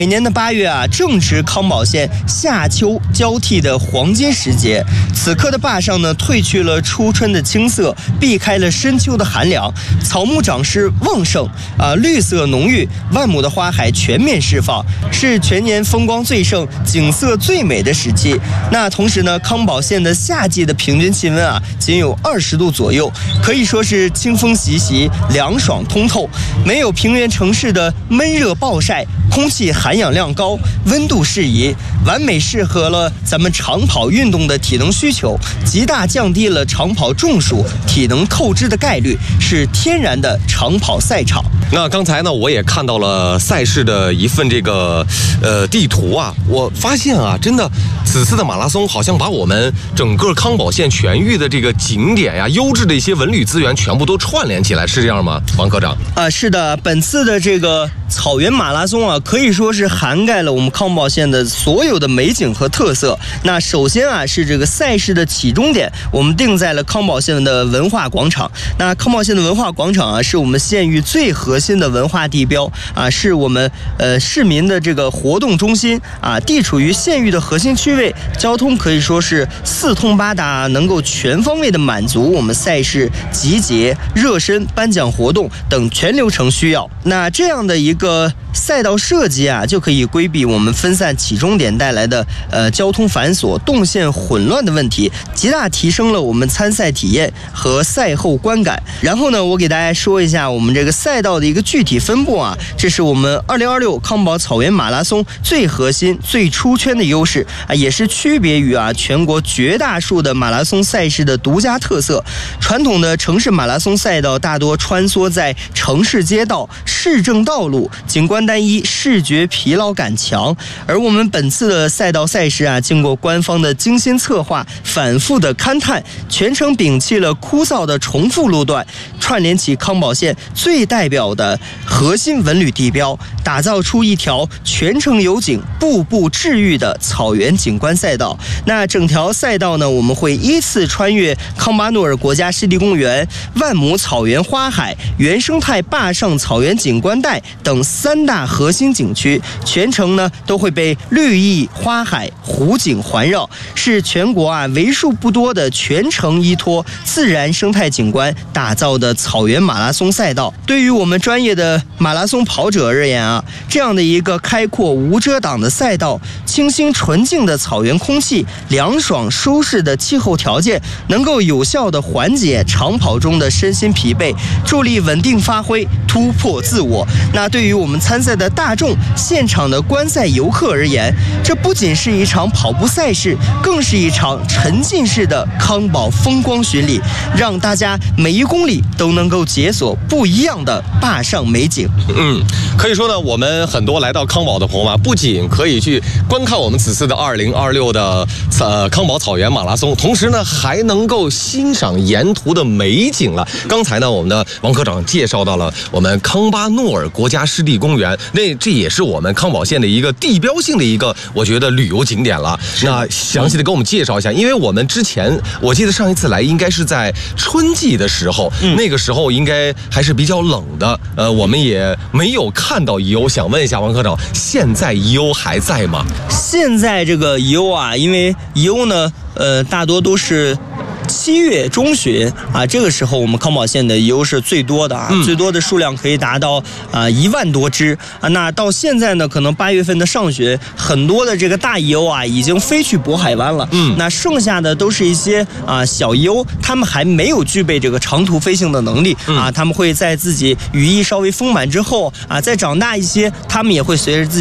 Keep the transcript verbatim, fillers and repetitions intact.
每年的八月啊，正值康保县夏秋交替的黄金时节。此刻的坝上呢，褪去了初春的青涩，避开了深秋的寒凉，草木长势旺盛啊，绿色浓郁，万亩的花海全面释放，是全年风光最盛、景色最美的时期。那同时呢，康保县的夏季的平均气温啊，仅有二十度左右，可以说是清风习习，凉爽通透，没有平原城市的闷热暴晒，空气含氧量高，温度适宜，完美适合了咱们长跑运动的体能需求，极大降低了长跑中暑、体能透支的概率，是天然的长跑赛场。 那刚才呢，我也看到了赛事的一份这个呃地图啊，我发现啊，真的此次的马拉松好像把我们整个康保县全域的这个景点呀、优质的一些文旅资源全部都串联起来，是这样吗，王科长？ 啊，是的，本次的这个草原马拉松啊，可以说是涵盖了我们康保县的所有的美景和特色。那首先啊，是这个赛事的起终点，我们定在了康保县的文化广场。那康保县的文化广场啊，是我们县域最核心的文化地标啊，是我们呃市民的这个活动中心啊，地处于县域的核心区位，交通可以说是四通八达，能够全方位的满足我们赛事集结、热身、颁奖活动等全流程需要。那这样的一个赛道设计啊，就可以规避我们分散起终点带来的呃交通繁琐、动线混乱的问题，极大提升了我们参赛体验和赛后观感。然后呢，我给大家说一下我们这个赛道的一个具体分布啊，这是我们二零二六康保草原马拉松最核心、最出圈的优势啊，也是区别于啊全国绝大数的马拉松赛事的独家特色。传统的城市马拉松赛道大多穿梭在城市街道、市政道路，景观单一，视觉疲劳感强。而我们本次的赛道赛事啊，经过官方的精心策划、反复的勘探，全程摒弃了枯燥的重复路段，串联起康保县最代表的核心文旅地标，打造出一条全程有景、步步治愈的草原景观赛道。那整条赛道呢，我们会依次穿越康巴诺尔国家湿地公园、万亩草原花海、原生态坝上草原景观带等三大核心景区，全程呢都会被绿意、花海、湖景环绕，是全国啊为数不多的全程依托自然生态景观打造的草原马拉松赛道。对于我们专业的马拉松跑者而言啊，这样的一个开阔无遮挡的赛道，清新纯净的草原空气，凉爽舒适的气候条件，能够有效地缓解长跑中的身心疲惫，助力稳定发挥，突破自我。那对于我们参赛的大众、现场的观赛游客而言，这不仅是一场跑步赛事，更是一场沉浸式的康保风光巡礼，让大家每一公里都能够解锁不一样的坝上美景。 嗯，可以说呢，我们很多来到康保的朋友啊，不仅可以去观看我们此次的二零二六的呃康保草原马拉松，同时呢，还能够欣赏沿途的美景了。刚才呢，我们的王科长介绍到了我们康巴诺尔国家湿地公园，那这也是我们康保县的一个地标性的一个，我觉得旅游景点了。那详细的给我们介绍一下，因为我们之前我记得上一次来应该是在春季的时候，嗯、那个时候应该还是比较冷的，呃，我们也没有看到宜欧。想问一下王科长，现在宜欧还在吗？ 现在这个宜欧啊，因为宜欧呢，呃，大多都是七月中旬啊，这个时候我们康保县的宜欧是最多的啊，嗯、最多的数量可以达到啊一万多只啊。那到现在呢，可能八月份的上旬，很多的这个大宜欧啊已经飞去渤海湾了。嗯，那剩下的都是一些啊小宜欧，他们还没有具备这个长途飞行的能力、嗯、啊，他们会在自己羽翼稍微丰满之后啊，再长大一些，他们也会随着自己